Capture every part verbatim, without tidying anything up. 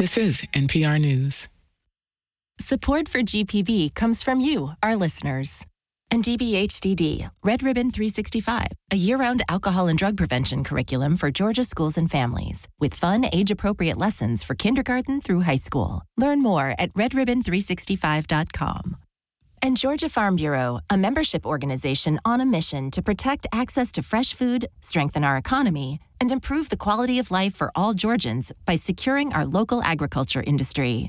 This is N P R News. Support for G P B comes from you, our listeners. And D B H D D, Red Ribbon three sixty-five, a year-round alcohol and drug prevention curriculum for Georgia schools and families, with fun, age-appropriate lessons for kindergarten through high school. Learn more at red ribbon three sixty-five dot com. And Georgia Farm Bureau, a membership organization on a mission to protect access to fresh food, strengthen our economy, and improve the quality of life for all Georgians by securing our local agriculture industry.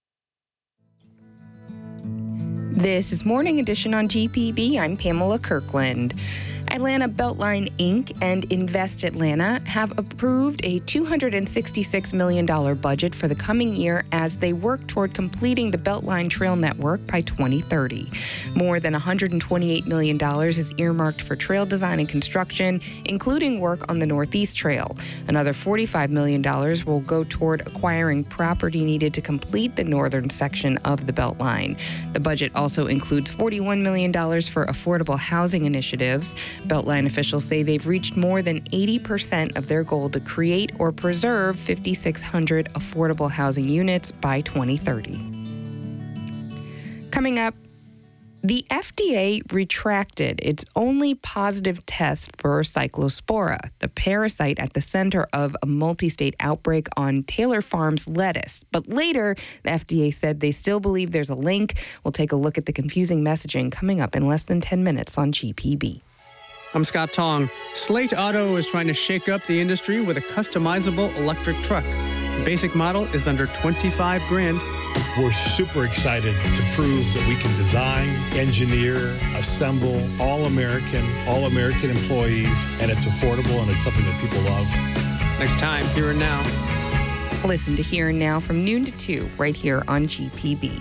This is Morning Edition on G P B. I'm Pamela Kirkland. Atlanta Beltline Incorporated and Invest Atlanta have approved a two hundred sixty-six million dollars budget for the coming year as they work toward completing the Beltline Trail Network by twenty thirty. More than one hundred twenty-eight million dollars is earmarked for trail design and construction, including work on the Northeast Trail. Another forty-five million dollars will go toward acquiring property needed to complete the northern section of the Beltline. The budget also includes forty-one million dollars for affordable housing initiatives. Beltline officials say they've reached more than eighty percent of their goal to create or preserve five thousand six hundred affordable housing units by twenty thirty. Coming up, the F D A retracted its only positive test for Cyclospora, the parasite at the center of a multi-state outbreak on Taylor Farms lettuce. But later, the F D A said they still believe there's a link. We'll take a look at the confusing messaging coming up in less than ten minutes on G P B. I'm Scott Tong. Slate Auto is trying to shake up the industry with a customizable electric truck. The basic model is under twenty-five grand. We're super excited to prove that we can design, engineer, assemble all-American, all-American employees, and it's affordable and it's something that people love. Next time, Here and Now. Listen to Here and Now from noon to two right here on G P B.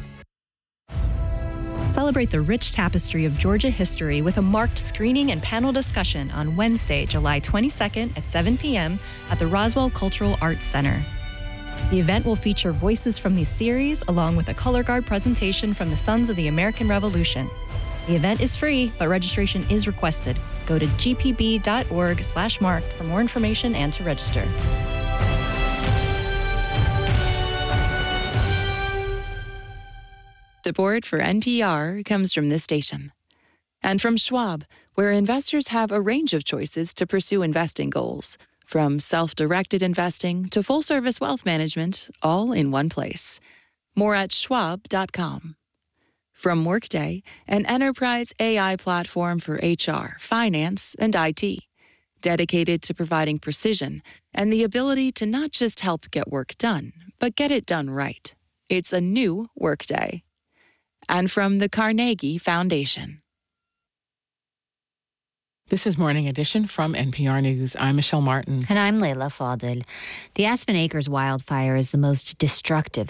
Celebrate the rich tapestry of Georgia history with a marked screening and panel discussion on Wednesday, July twenty-second at seven p.m. at the Roswell Cultural Arts Center. The event will feature voices from these series along with a color guard presentation from the Sons of the American Revolution. The event is free, but registration is requested. Go to g p b dot org slash marked for more information and to register. Support for N P R comes from this station. And from Schwab, where investors have a range of choices to pursue investing goals. From self-directed investing to full-service wealth management, all in one place. More at schwab dot com. From Workday, an enterprise A I platform for H R, finance, and I T. Dedicated to providing precision and the ability to not just help get work done, but get it done right. It's a new Workday. And from the Carnegie Foundation. This is Morning Edition from N P R News. I'm Michelle Martin. And I'm Layla Fadel. The Aspen Acres wildfire is the most destructive